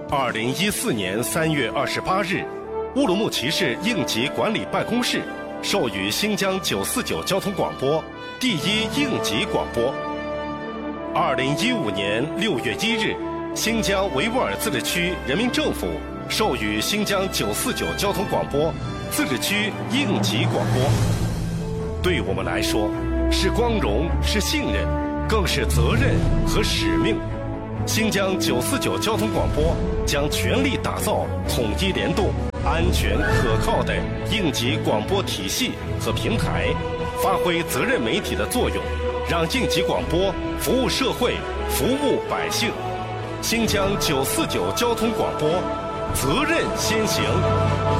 2014年3月28日，乌鲁木齐市应急管理办公室授予新疆949交通广播第一应急广播。2015年6月1日，新疆维吾尔自治区人民政府授予新疆949交通广播自治区应急广播。对我们来说，是光荣，是信任，更是责任和使命。新疆949交通广播将全力打造统一联动、安全可靠的应急广播体系和平台，发挥责任媒体的作用，让应急广播服务社会、服务百姓。新疆949交通广播，责任先行。